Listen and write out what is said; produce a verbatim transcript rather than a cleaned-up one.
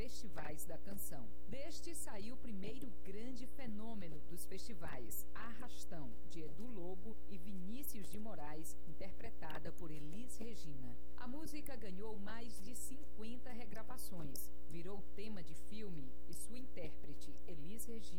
festivais da canção. Deste saiu o primeiro grande fenômeno dos festivais, Arrastão, de Edu Lobo e Vinícius de Moraes, interpretada por Elis Regina. A música ganhou mais de cinquenta regravações, virou tema de filme e sua intérprete, Elis Regina,